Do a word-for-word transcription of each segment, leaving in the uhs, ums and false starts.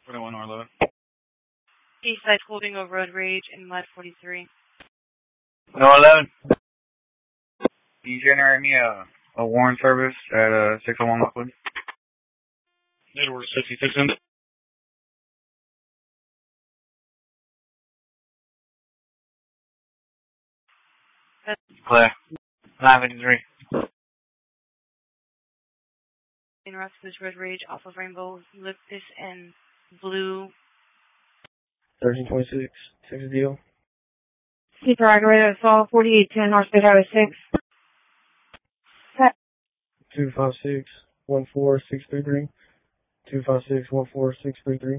forty-one or eleven. Eastside holding a road rage in Mud forty-three. No eleven. Can you generate me a, a warrant service at uh, six oh one Lockwood? Edward sixty-six in. Claire. nine fifty-three. Interrupts this road rage off of Rainbow Eucalyptus and Blue. thirteen twenty-six. Six deal. Keeper aggravated assault, forty-eight ten North State Highway six. two five six, one four six three three. two five six, one four six three three.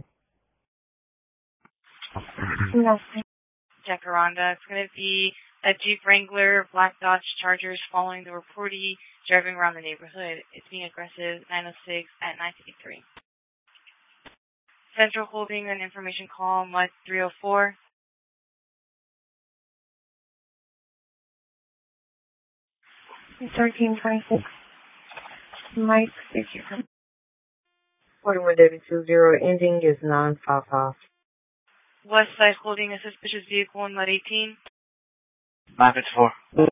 Jacaranda. It's going to be a Jeep Wrangler, Black Dodge Chargers following the reportee driving around the neighborhood. It's being aggressive, nine oh six at nine fifty-three. Central holding an information call, Mud three oh four. thirteen twenty-six. Mike, six zero. forty-one W two zero, ending is nine five five. West Side holding a suspicious vehicle in Mud eighteen. nine fifty-four.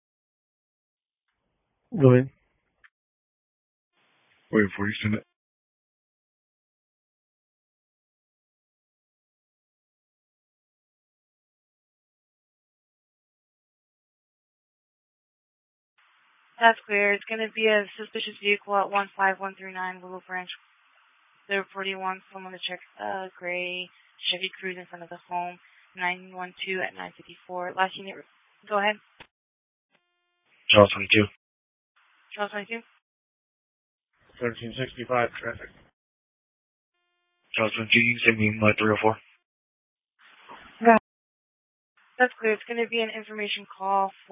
Go ahead. Wait for you, send it. That's clear. It's going to be a suspicious vehicle at one five one three nine Willow Branch. The reporting wants someone to check a gray Chevy Cruze in front of the home. nine one two at nine fifty-four. Last unit. Go ahead. Charles twenty-two. Charles twenty-two. thirteen sixty-five traffic. Charles twenty-two, you can send me my three oh four. That's clear. It's going to be an information call for